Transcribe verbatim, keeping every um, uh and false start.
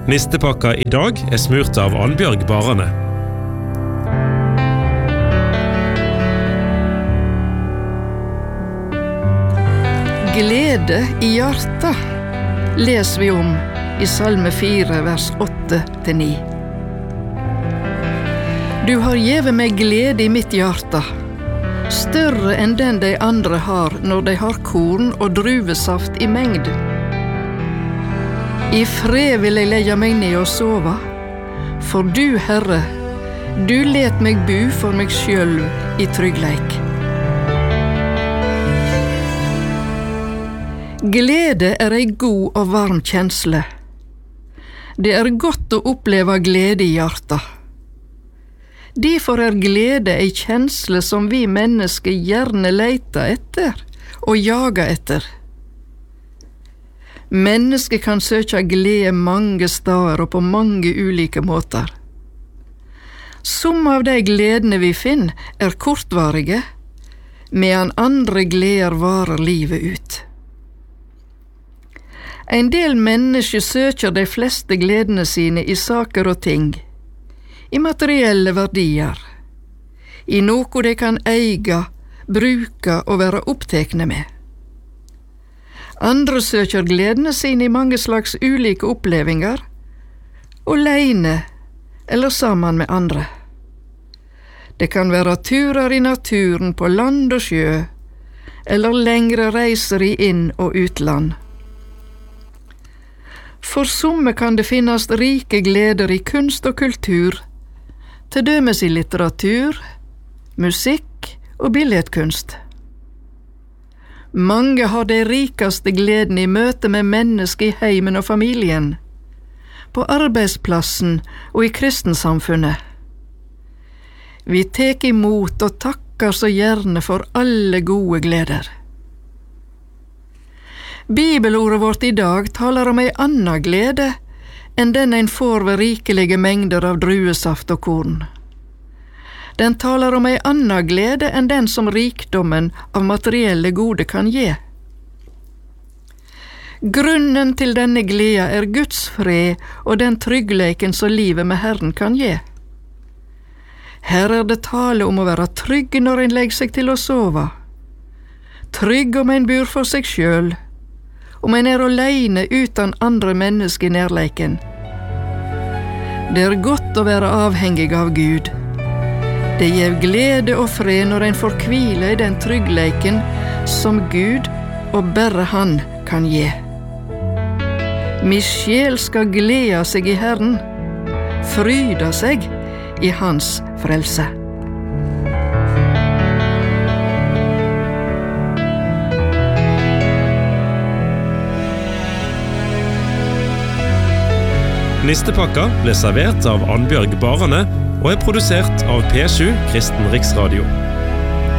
Nistepakka I dag er smurt av Annbjørg Barane. Glede I hjertet leser vi om I Salme fire, vers åtte til ni. Du har gjeve meg glede I mitt hjerte, større enn den de andre har når de har korn og druvesaft I mengd. I fred vil jeg legge meg ned og sove, for du, Herre, du let meg bo for meg sjølv I tryggleik. Glede er ei god og varm kjensle. Det er godt å oppleve glede I hjertet. Derfor er glede ei kjensle som vi mennesker gjerne leiter etter og jager etter. Mennesker kan søke glede mange steder og på mange ulike måter. Som av de gledene vi finner er kortvarige, medan andre gleder varer livet ut. En del mennesker søker de fleste gledene sine I saker og ting, I materielle verdier, I noe de kan eie, bruke og være opptekne med. Andre søker gledene sine I mange slags ulike opplevinger, alene eller sammen med andre. Det kan være turer I naturen på land og sjø, eller lengre reiser I inn- og utland. For somme kan det finnes rike gleder I kunst og kultur, til dømes I litteratur, musikk og billedkunst. Mange har de rikeste gleden I møte med mennesker I heimen og familien, på arbeidsplassen og I kristensamfunnet. Vi tek imot og takker så gjerne for alle gode gleder. Bibelordet vårt I dag taler om ei anna glede enn den en får ved rikelige mengder av druesaft og korn. Den taler om ei anna glede enn den som rikdommen av materielle gode kan gi. Grunnen til denne gleda er Guds fred og den tryggleiken som livet med Herren kan gi. Her er det tale om å være trygg når en legger seg til å sove, trygg om en bor for seg sjøl, om en er alene uten andre mennesker I nærleiken. Det er godt å være avhengig av Gud. Det gir glede og fred når en får hvile I den tryggleiken som Gud og bare Han kan gi. Min sjel skal glede seg I Herren, fryde seg I Hans frelse. Nistepakka ble servert av Annbjørg Barane og er produsert av P sju Kristen Riksradio.